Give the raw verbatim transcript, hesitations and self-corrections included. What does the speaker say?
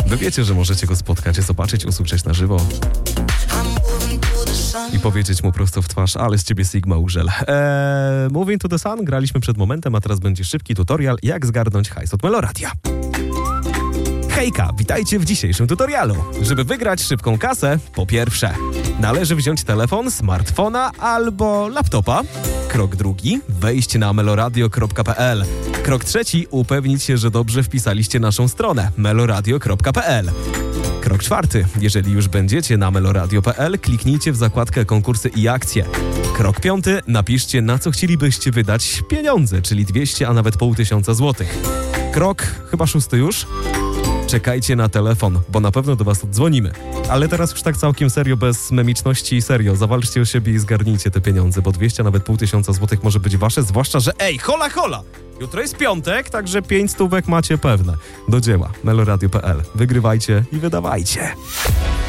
Wy wiecie, że możecie go spotkać, zobaczyć, usłyszeć na żywo i powiedzieć mu prosto w twarz, ale z ciebie Sigma Urzel. Eee, Moving to the Sun graliśmy przed momentem, a teraz będzie szybki tutorial, jak zgarnąć hajs od Meloradia. Hejka, witajcie w dzisiejszym tutorialu. Żeby wygrać szybką kasę, po pierwsze, należy wziąć telefon, smartfona albo laptopa. Krok drugi, wejść na meloradio kropka p l. Krok trzeci, upewnić się, że dobrze wpisaliście naszą stronę meloradio kropka p l. Krok czwarty, jeżeli już będziecie na meloradio kropka p l, kliknijcie w zakładkę konkursy i akcje. Krok piąty, napiszcie, na co chcielibyście wydać pieniądze, czyli dwieście, a nawet pół tysiąca złotych. Krok chyba szósty już. Czekajcie na telefon, bo na pewno do was oddzwonimy. Ale teraz już tak całkiem serio, bez memiczności, serio, zawalczcie o siebie i zgarnijcie te pieniądze, bo dwieście, a nawet pół tysiąca złotych może być wasze, zwłaszcza, że ej, hola, hola! Jutro jest piątek, także pięć stówek macie pewne. Do dzieła, meloradio kropka p l. Wygrywajcie i wydawajcie.